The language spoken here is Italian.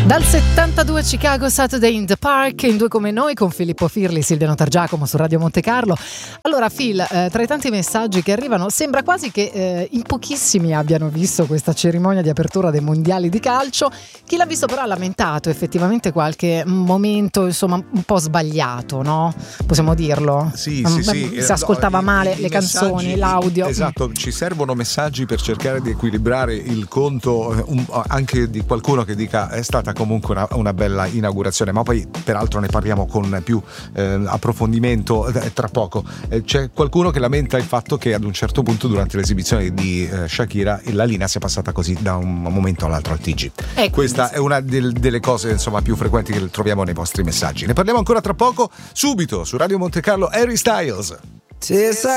Dal 72 Chicago, Saturday in the Park, in due come noi, con Filippo Firli, Silvia Notargiacomo su Radio Monte Carlo. Allora Phil, tra i tanti messaggi che arrivano, sembra quasi che in pochissimi abbiano visto questa cerimonia di apertura dei mondiali di calcio. Chi l'ha visto però ha lamentato effettivamente qualche momento, insomma, un po' sbagliato, no? Possiamo dirlo? Sì. Si ascoltava male le canzoni, l'audio. Esatto, ci servono messaggi per cercare di equilibrare il conto, anche di qualcuno che dica è stata comunque una bella inaugurazione, ma poi peraltro ne parliamo con più approfondimento tra poco. C'è qualcuno che lamenta il fatto che ad un certo punto durante l'esibizione di Shakira la linea sia passata così da un momento all'altro al TG. Questa è una delle cose, insomma, più frequenti che troviamo nei vostri messaggi. Ne parliamo ancora tra poco, subito su Radio Monte Carlo. Harry Styles.